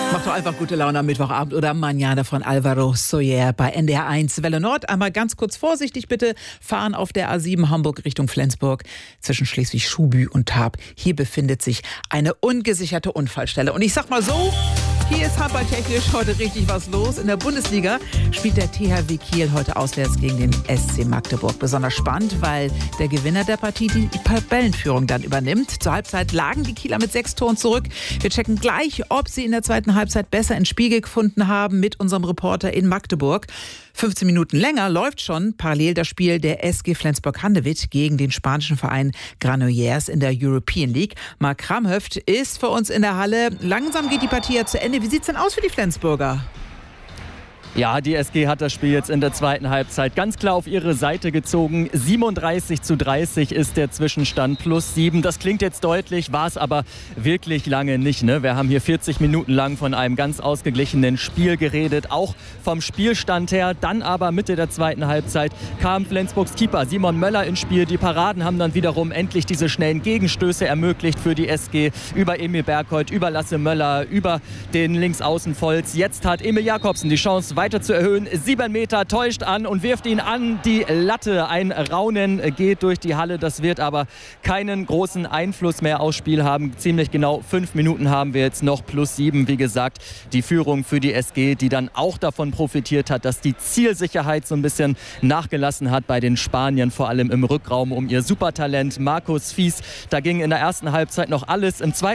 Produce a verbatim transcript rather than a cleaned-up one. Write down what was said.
Macht doch einfach gute Laune am Mittwochabend oder Mañana von Alvaro Soler bei N D R eins Welle Nord. Einmal ganz kurz vorsichtig bitte fahren auf der A sieben Hamburg Richtung Flensburg zwischen Schleswig-Schubü und Tarp. Hier befindet sich eine ungesicherte Unfallstelle. Und ich sag mal so, hier ist handballtechnisch heute richtig was los. In der Bundesliga spielt der T H W Kiel heute auswärts gegen den S C Magdeburg. Besonders spannend, weil der Gewinner der Partie die Tabellenführung dann übernimmt. Zur Halbzeit lagen die Kieler mit sechs Toren zurück. Wir checken gleich, ob sie in der zweiten Halbzeit besser ins Spiel gefunden haben mit unserem Reporter in Magdeburg. fünfzehn Minuten länger läuft schon parallel das Spiel der S G Flensburg-Handewitt gegen den spanischen Verein Granollers in der European League. Marc Kramhöft ist für uns in der Halle. Langsam geht die Partie ja zu Ende. Wie sieht's denn aus für die Flensburger? Ja, die S G hat das Spiel jetzt in der zweiten Halbzeit ganz klar auf ihre Seite gezogen. siebenunddreißig zu dreißig ist der Zwischenstand, plus sieben. Das klingt jetzt deutlich, war es aber wirklich lange nicht. Ne? Wir haben hier vierzig Minuten lang von einem ganz ausgeglichenen Spiel geredet, auch vom Spielstand her. Dann aber Mitte der zweiten Halbzeit kam Flensburgs Keeper Simon Möller ins Spiel. Die Paraden haben dann wiederum endlich diese schnellen Gegenstöße ermöglicht für die S G. Über Emil Bergholt, über Lasse Möller, über den Linksaußen Volz. Jetzt hat Emil Jakobsen die Chance, weiter zu erhöhen. Sieben Meter, täuscht an und wirft ihn an die Latte. Ein Raunen geht durch die Halle. Das wird aber keinen großen Einfluss mehr aufs Spiel haben. Ziemlich genau fünf Minuten haben wir jetzt noch, plus sieben. Wie gesagt, die Führung für die S G, die dann auch davon profitiert hat, dass die Zielsicherheit so ein bisschen nachgelassen hat bei den Spaniern, vor allem im Rückraum um ihr Supertalent Markus Fies. Da ging in der ersten Halbzeit noch alles. Im zweiten